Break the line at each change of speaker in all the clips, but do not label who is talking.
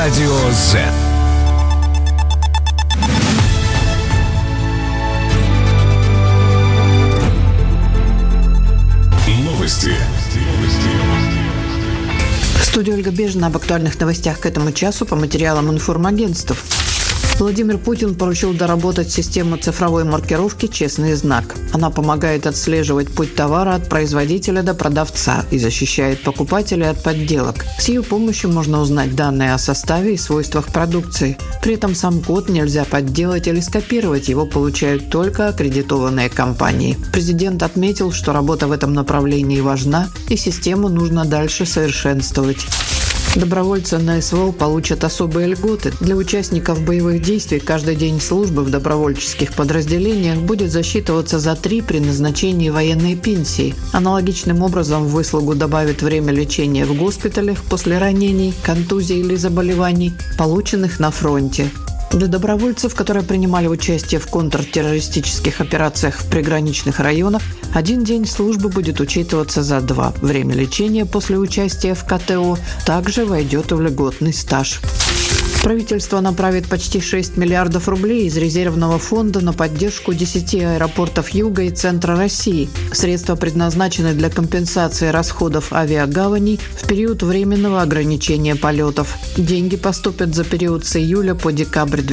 Радио Z. Новости.
В студии Ольга Бежина об актуальных новостях к этому часу по материалам информагентств. Владимир Путин поручил доработать систему цифровой маркировки «Честный знак». Она помогает отслеживать путь товара от производителя до продавца и защищает покупателей от подделок. С ее помощью можно узнать данные о составе и свойствах продукции. При этом сам код нельзя подделать или скопировать, его получают только аккредитованные компании. Президент отметил, что работа в этом направлении важна и систему нужно дальше совершенствовать. Добровольцы на СВО получат особые льготы. Для участников боевых действий каждый день службы в добровольческих подразделениях будет засчитываться за 3 при назначении военной пенсии. Аналогичным образом в выслугу добавят время лечения в госпиталях после ранений, контузий или заболеваний, полученных на фронте. Для добровольцев, которые принимали участие в контртеррористических операциях в приграничных районах, 1 день службы будет учитываться за 2. Время лечения после участия в КТО также войдет в льготный стаж. Правительство направит почти 6 миллиардов рублей из резервного фонда на поддержку 10 аэропортов Юга и Центра России. Средства предназначены для компенсации расходов авиагаваней в период временного ограничения полетов. Деньги поступят за период с июля по декабрь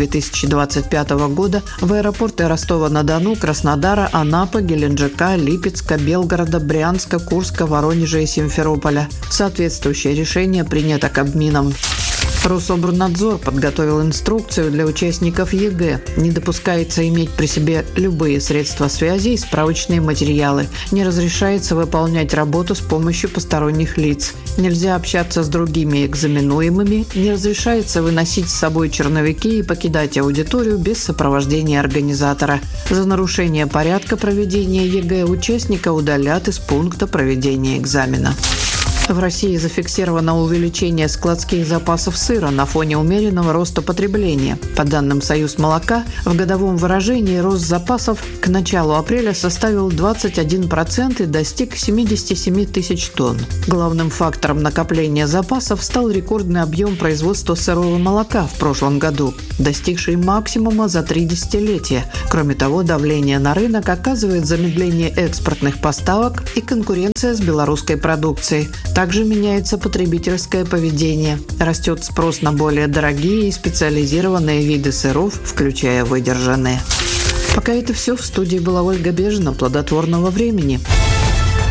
2025 года в аэропорты Ростова-на-Дону, Краснодара, Анапы, Геленджика, Липецка, Белгорода, Брянска, Курска, Воронежа и Симферополя. Соответствующее решение принято Кабмином. Рособорнадзор подготовил инструкцию для участников ЕГЭ. Не допускается иметь при себе любые средства связи и справочные материалы. Не разрешается выполнять работу с помощью посторонних лиц. Нельзя общаться с другими экзаменуемыми. Не разрешается выносить с собой черновики и покидать аудиторию без сопровождения организатора. За нарушение порядка проведения ЕГЭ участника удалят из пункта проведения экзамена. В России зафиксировано увеличение складских запасов сыра на фоне умеренного роста потребления. По данным Союзмолока, в годовом выражении рост запасов к началу апреля составил 21% и достиг 77 тысяч тонн. Главным фактором накопления запасов стал рекордный объем производства сырого молока в прошлом году, достигший максимума за 3 десятилетия. Кроме того, давление на рынок оказывает замедление экспортных поставок и конкуренция с белорусской продукцией. Также меняется потребительское поведение. Растет спрос на более дорогие и специализированные виды сыров, включая выдержанные. Пока это все. В студии была Ольга Бежина. Плодотворного времени.